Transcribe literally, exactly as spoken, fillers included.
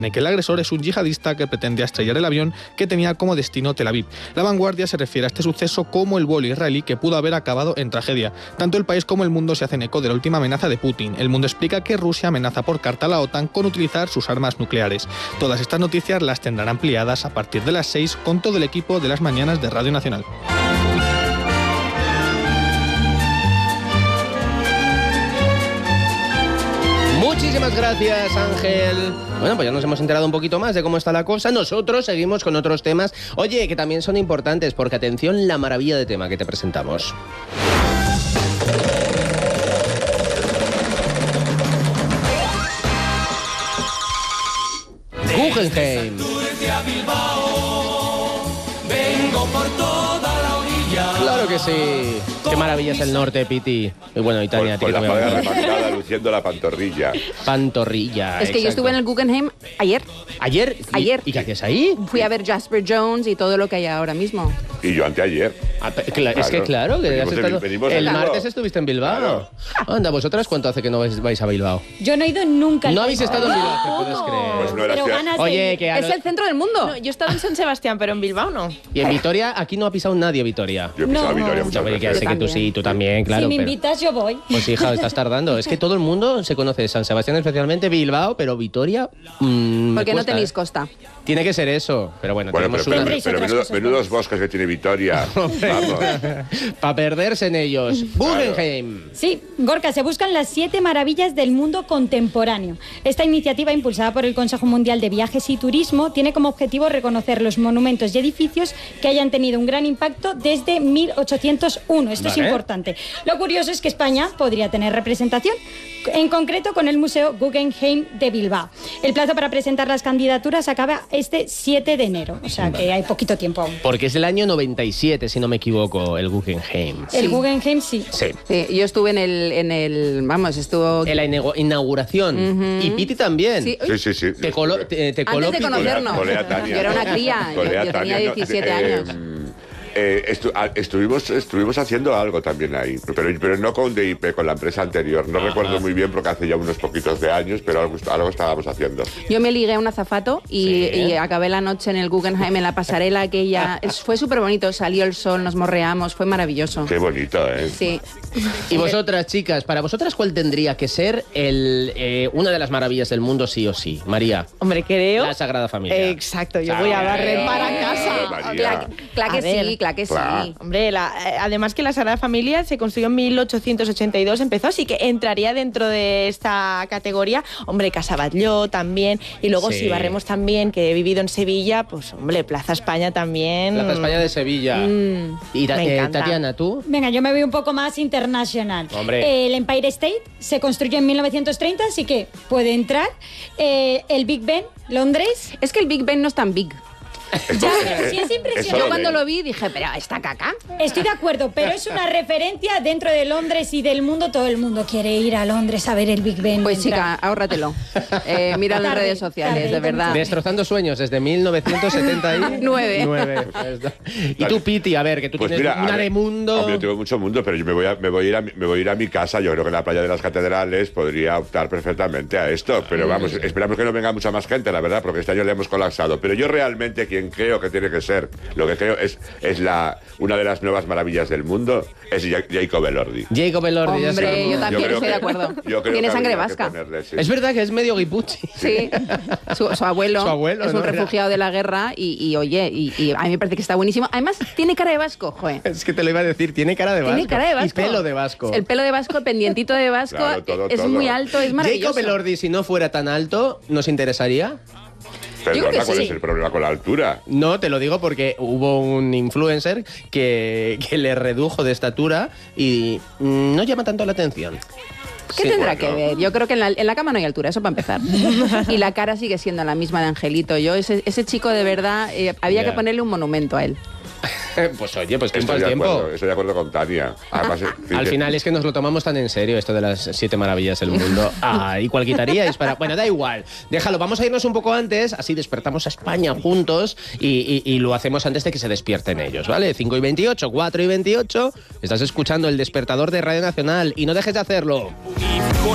que el agresor es un yihadista que pretendía estrellar el avión que tenía como destino Tel Aviv. La Vanguardia se refiere a este suceso como el vuelo israelí que pudo haber acabado en tragedia. Tanto el país como el mundo se hacen eco de la última amenaza de Putin. El mundo explica que Rusia amenaza por carta a la OTAN con utilizar sus armas nucleares. Todas estas noticias las tendrán ampliadas a partir de las seis con todo el equipo de las mañanas de Radio Nacional. Muchísimas gracias, Ángel. Bueno, pues ya nos hemos enterado un poquito más de cómo está la cosa. Nosotros seguimos con otros temas. Oye, que también son importantes, porque atención, la maravilla de tema que te presentamos. Guggenheim. Claro que sí. Qué maravilla es el norte, Piti. Y bueno, Italia, Con, con la falda remarcada luciendo la pantorrilla. Pantorrilla. Es que exacto. yo estuve en el Guggenheim ayer. ¿Ayer? ¿Y, Ayer. ¿Y qué hacías ahí? Fui a ver Jasper Jones y todo lo que hay ahora mismo. Y yo anteayer. Ah, pe- cla- es que claro, que Venimos has de- estado- venimos de el Bilbao. martes estuviste en Bilbao. Claro. Anda, ¿vosotras cuánto hace que no vais, vais a Bilbao? Yo no he ido nunca. al No habéis Bilbao. estado en Bilbao, ¿te No, puedes creer? Pues no era pero ciudad. ganas de Oye, ir. que a Es lo- el centro del mundo. No, yo he estado en San Sebastián, pero en Bilbao no. Y en Vitoria, aquí no ha pisado nadie Vitoria. Yo he pisado No. Vitoria Ya muchas ve que veces. sé que tú sí, tú también, claro. si me pero- invitas, yo voy. Pues hija, estás tardando. Es que todo el mundo se conoce San Sebastián, especialmente Bilbao, pero Vitoria. Mmm, me Porque no cuesta, tenéis ¿eh? costa. Tiene que ser eso. Pero bueno, Bueno, tenemos pero, pero, una. Tendréis pero otras menudo- cosas menudos buenas. bosques que tiene Vitoria. Vamos. Para perderse en ellos. Guggenheim. Sí, Gorka, se buscan las siete maravillas del mundo contemporáneo. Esta iniciativa, impulsada por el Consejo Mundial de Viajes y Turismo, tiene como objetivo reconocer los monumentos y edificios que hayan tenido un gran impacto desde mil ochocientos uno. Esto Vale. es importante. Lo curioso es que España podría tener representación, en concreto con el Museo Guggenheim de Bilbao. El plazo para presentar las candidaturas acaba este siete de enero, o sea que hay poquito tiempo aún. Porque es el año noventa y siete, si no me equivoco, el Guggenheim. El Sí. Guggenheim sí. Sí. Sí, yo estuve en el, en el, vamos, estuvo... En la inaugura- inauguración. Y Piti también. Sí, Sí, sí, sí. Te, colo- te, te coló Antes de Piti. conocernos. Colé a Tania. Yo era una cría, yo, Colé a yo tenía Tania, no, diecisiete eh, años. eh, estu- a- estuvimos, estuvimos haciendo algo también ahí, pero, pero no con D I P, con la empresa anterior. No recuerdo muy bien porque hace ya unos poquitos de años, pero algo, algo estábamos haciendo. Yo me ligué a un azafato y, Sí. y acabé la noche en el Guggenheim, en la pasarela aquella. Es- fue súper bonito, salió el sol, nos morreamos, fue maravilloso. Qué bonito, ¿eh? Sí. Y vosotras, chicas, para vosotras, ¿cuál tendría que ser el, eh, una de las maravillas del mundo, sí o sí? María. Hombre, creo. La Sagrada Familia. Exacto, yo Ah, voy a bien. barrer para casa. María. Claro claro que A ver. sí, claro que Claro. sí. Hombre, la- eh, además que la Sagrada Familia se construyó en mil ochocientos ochenta y dos, empezó, así que entraría dentro de esta categoría. Hombre, Casa Batlló también. Y luego Sí. si barremos también, que he vivido en Sevilla, pues hombre, Plaza España también. Plaza España de Sevilla. Mm, y Ta- me eh, encanta. Tatiana, ¿tú? Venga, yo me voy un poco más internacional. Hombre. El Empire State se construyó en mil novecientos treinta, así que puede entrar. Eh, el Big Ben, Londres. Es que el Big Ben no es tan big. Ya, pero sí es Eso impresionante. Yo lo cuando ven. lo vi dije, pero esta caca. Estoy de acuerdo, pero es una referencia dentro de Londres y del mundo. Todo el mundo quiere ir a Londres a ver el Big Ben. Pues entrar. chica, ahórratelo. Eh, mira en las Tarde, redes sociales, tarde, de verdad. Destrozando sueños desde mil novecientos setenta y Nueve. nueve. Y tú, Piti, a ver, que tú Pues tienes mira, a una ver, de mundo. hombre, yo tengo mucho mundo, pero yo me voy, a, me, voy a ir a, mi- me voy a ir a mi casa. Yo creo que la playa de las catedrales podría optar perfectamente a esto. Pero vamos, esperamos que no venga mucha más gente, la verdad, porque este año le hemos colapsado. Pero yo realmente quien creo que tiene que ser, lo que creo es, es la, una de las nuevas maravillas del mundo, es Ja- Jacob Elordi. Jacob Elordi. ya Hombre, sabemos. yo también creo estoy de que- acuerdo. yo creo Tiene que sangre habría que vasca. ponerle, sí. Es verdad que es medio Guipucci. Sí, su, su abuelo, Su abuelo, es un ¿no? Era- refugiado de la guerra y, y, oye, y, y a mí me parece que está buenísimo. Además, tiene cara de vasco, joder. Es que te lo iba a decir, tiene cara de vasco. Tiene cara de vasco. Y pelo de vasco. El pelo de vasco, el pendientito de vasco, Claro, todo, es todo. muy alto, es maravilloso. Jacob Elordi, si no fuera tan alto, ¿nos interesaría? Perdona, Yo creo que ¿cuál sí. es el problema con la altura? No, te lo digo porque hubo un influencer que, que le redujo de estatura y mm, no llama tanto la atención. ¿Qué Sí, tendrá bueno. que ver? Yo creo que en la, en la cama no hay altura, eso para empezar. Y la cara sigue siendo la misma de Angelito. Yo, ese, ese chico de verdad, eh, había Ya. que ponerle un monumento a él. Pues oye, pues tiempo Estoy al de, tiempo. acuerdo, estoy de acuerdo con Tania. Además, Al final es que nos lo tomamos tan en serio esto de las siete maravillas del mundo. Ah, ¿y cuál quitaríais para...? Bueno, da igual. Déjalo, vamos a irnos un poco antes, así despertamos a España juntos y, y- y lo hacemos antes de que se despierten ellos, ¿vale? cinco y veintiocho, cuatro y veintiocho, estás escuchando El Despertador de Radio Nacional y no dejes de hacerlo.